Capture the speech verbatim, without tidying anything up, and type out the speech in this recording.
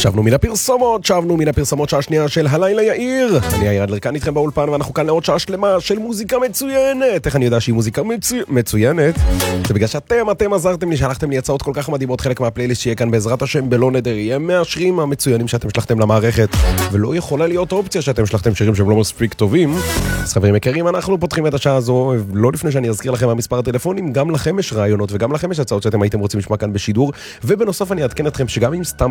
שבנו מן הפרסומות, שבנו מן הפרסומות שעה שנייה של הלילה יאיר. אני יאיר אדלר כאן איתכם באולפן, ואנחנו כאן לעוד שעה שלמה של מוזיקה מצוינת. איך אני יודע שהיא מוזיקה מצו... מצוינת? זה בגלל שאתם, אתם עזרתם לי, שלחתם לי הצעות כל כך מדהימות. חלק מהפלייליסט שיהיה כאן בעזרת השם בלא נדר יהיה מהשירים המצוינים שאתם שלחתם למערכת, ולא יכולה להיות אופציה שאתם שלחתם שירים שהם לא מספיק טובים. אז חברים יקרים, אנחנו פותחים את השעה הזו, לא לפני שאני אזכיר לכם המספר הטלפונים, גם לכם יש רעיונות וגם לכם יש הצעות שאתם הייתם רוצים לשמוע כאן בשידור, ובנוסף אני אעדכן אתכם שגם אם סתם